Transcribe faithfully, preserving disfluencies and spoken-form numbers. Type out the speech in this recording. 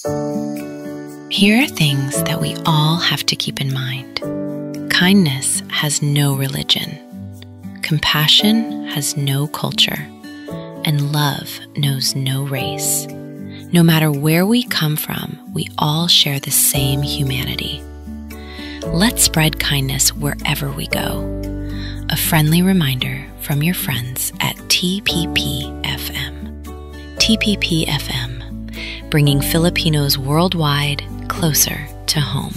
Here are things that we all have to keep in mind. Kindness has no religion. Compassion has no culture. And love knows no race. No matter where we come from, we all share the same humanity. Let's spread kindness wherever we go. A friendly reminder from your friends at T P P F M. T P P F M, bringing Filipinos worldwide closer to home.